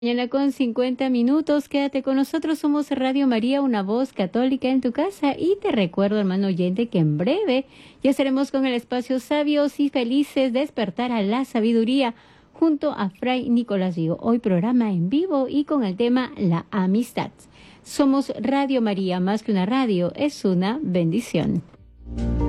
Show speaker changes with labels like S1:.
S1: Mañana con 50 minutos, quédate con nosotros, somos Radio María, una voz católica en tu casa, y te recuerdo, hermano oyente, que en breve ya estaremos con el espacio Sabios y Felices, despertar a la sabiduría, junto a Fray Nicolás Vigo. Hoy programa en vivo y con el tema La amistad. Somos Radio María, más que una radio, es una bendición.